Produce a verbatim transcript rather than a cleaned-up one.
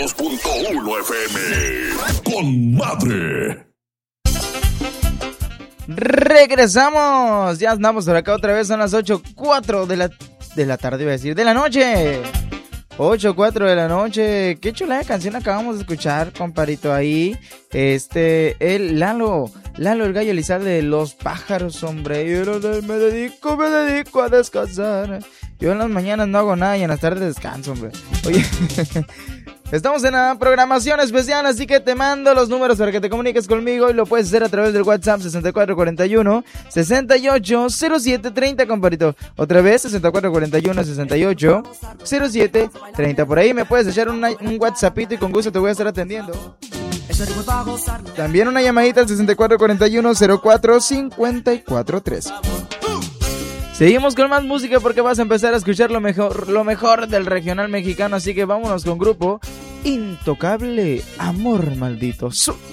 dos punto uno F M. Con madre. Regresamos. Ya andamos por acá otra vez. Son las ocho cuatro de la, de la tarde, iba a decir, de la noche. ocho cuatro de la noche. Qué chula de canción acabamos de escuchar, comparito, ahí. Este, el Lalo, Lalo el Gallo Elizalde de Los Pájaros, hombre. Yo me dedico, me dedico a descansar. Yo en las mañanas no hago nada y en las tardes descanso, hombre. Oye, estamos en la programación especial, así que te mando los números para que te comuniques conmigo y lo puedes hacer a través del WhatsApp sesenta y cuatro cuarenta y uno, sesenta y ocho, cero siete treinta, comparito. Otra vez, sesenta y cuatro cuarenta y uno, sesenta y ocho, cero siete treinta. Por ahí me puedes echar una, un WhatsAppito y con gusto te voy a estar atendiendo. También una llamadita al sesenta y cuatro cuarenta y uno, cero cuatro cincuenta y cuatro trece. Seguimos con más música porque vas a empezar a escuchar lo mejor, lo mejor del regional mexicano, así que vámonos con grupo Intocable, Amor Maldito. Su-